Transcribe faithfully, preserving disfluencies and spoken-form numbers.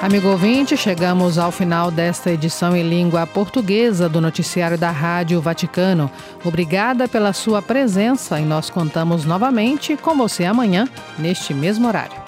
Amigo ouvinte, chegamos ao final desta edição em língua portuguesa do Noticiário da Rádio Vaticano. Obrigada pela sua presença e nós contamos novamente com você amanhã, neste mesmo horário.